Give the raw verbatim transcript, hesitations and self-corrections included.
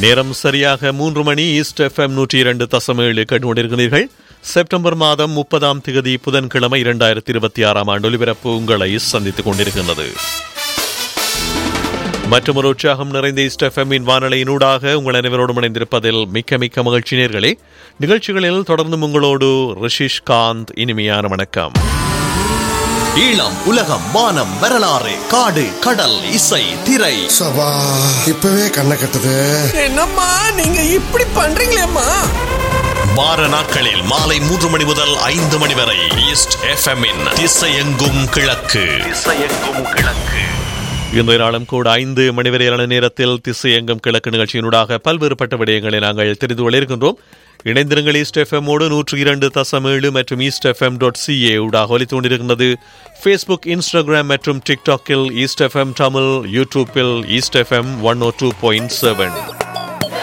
நேரம் சரியாக மூன்று மணி. ஈஸ்ட் எஃப்எம் நூற்றி இரண்டு தசம் ஏழு கண்டுகொண்டிருக்கிறீர்கள். செப்டம்பர் மாதம் முப்பதாம் திகதி புதன்கிழமை இரண்டாயிரத்தி இருபத்தி ஆறாம் ஆண்டு ஒலிபரப்பு உங்களை சந்தித்துக் கொண்டிருக்கின்றது. மற்றொரு உற்சாகம் நிறைந்த ஈஸ்ட் எஃப்எம்மின் வானொலியினூடாக உங்கள் அனைவரோடும் இணைந்திருப்பதில் மிக்க மிக்க மகிழ்ச்சி நேயர்களே. நிகழ்ச்சிகளில் தொடர்ந்து உங்களோடு ரிஷிஷ் காந்த். இனிமையான வணக்கம். ஈழம், உலகம், வானம், வரலாறு, காடு, கடல், இசை, திரை. சபா இப்பவே கண்ண கட்டுது. என்னம்மா நீங்க இப்படி பண்றீங்களேம்மா? வார நாட்களில் மாலை மூன்று மணி முதல் ஐந்து மணி வரை ஈஸ்ட் எஃப்எம்மின் திசையெங்கும் கிழக்கு. திசையெங்கும் கிழக்கு. இன்றைய நாளும் கூட ஐந்து மணி வரையிலான நேரத்தில் திசையெங்கும் கிழக்கு நிகழ்ச்சியினூடாக பல்வேறுபட்ட விடயங்களை நாங்கள் தெரிந்து கொள்ள இருக்கின்றோம். இணைந்திருங்கள். ஈஸ்ட் எஃப்எம்மோடு நூற்றி இரண்டு தசம் ஏழு மற்றும் ஈஸ்ட் எஃப்எம் டாட் சிஏ ஊடாக ஒலித்துக் கொண்டிருக்கின்றது. ஃபேஸ்புக், இன்ஸ்டாகிராம் மற்றும் டிக்டாக்கில் ஈஸ்ட் எஃப்எம் தமிழ், யூடியூப்பில் ஈஸ்ட் எஃப்எம் ஒன் ஓ டூ பாயிண்ட் செவன்.